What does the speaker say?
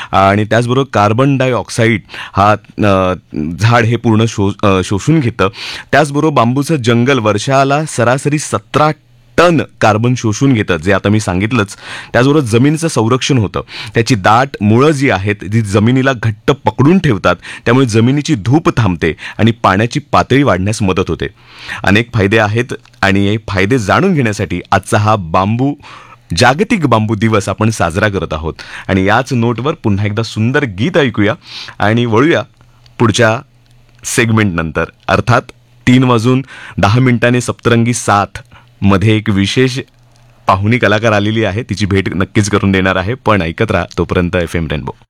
आणि त्याचबरोबर carbon dioxide हा झाड हे पूर्ण शोषून घेतं. त्याचबरोबर बांबूचं जंगल वर्षाला सरासरी 17 टन कार्बन शोषून घेतं, जे आता मी सांगितलंच. त्याचबरोबर जमिनीचं संरक्षण होतं. त्याची दाट मुळं जी आहेत ती जमिनीला घट्ट पकडून ठेवतात, त्यामुळे जमिनीची धूप थांबते आणि पाण्याची पातळी वाढण्यास मदत होते. अनेक फायदे आहेत आणि हे फायदे जाणून घेण्यासाठी आजचा हा जागतिक बांबू दिवस आपण साजरा करत आहोत. आणि याच नोटवर पुन्हा एकदा सुंदर गीत ऐकूया आणि वळूया पुढच्या सेगमेंट नंतर. अर्थात 3:10 सप्तरंगी साथ मध्ये एक विशेष पाहुणी कलाकार आलेली आहे. तिची भेट नक्कीच करून देणार आहे. पण ऐकत राहा तोपर्यंत FM रेनबो.